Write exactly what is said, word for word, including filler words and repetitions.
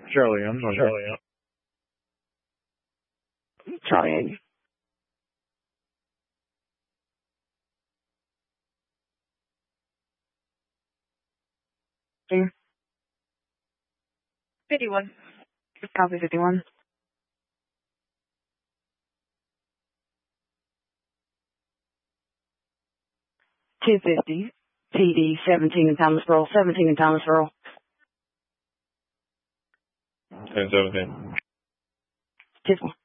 Charlie, I'm on Charlie. Charlie eighty. fifty-one. Copy fifty-one. two fifty. T D seventeen in Thomasboro. seventeen in Thomasboro. ten seventeen. ten